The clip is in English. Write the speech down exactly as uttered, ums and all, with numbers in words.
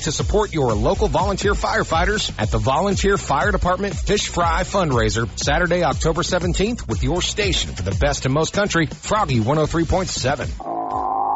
to support your local volunteer firefighters at the Volunteer Fire Department Fish Fry Fundraiser, Saturday, October seventeenth, with your station for the best in most country, Froggy one oh three point seven.